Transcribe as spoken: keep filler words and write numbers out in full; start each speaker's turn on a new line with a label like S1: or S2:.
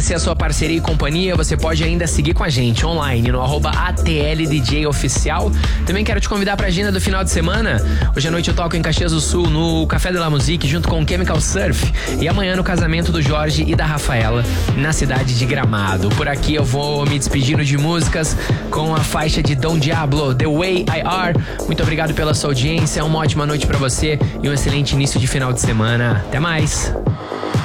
S1: agradecer a sua parceria e companhia. Você pode ainda seguir com a gente online no arroba A T L D J Oficial. Também quero te convidar pra agenda do final de semana. Hoje à noite eu toco em Caxias do Sul, no Café de la Musique, junto com o Chemical Surf. E amanhã no casamento do Jorge e da Rafaela, na cidade de Gramado. Por aqui eu vou me despedindo de músicas com a faixa de Don Diablo, The Way I Are. Muito obrigado pela sua audiência, uma ótima noite pra você e um excelente início de final de semana. Até mais!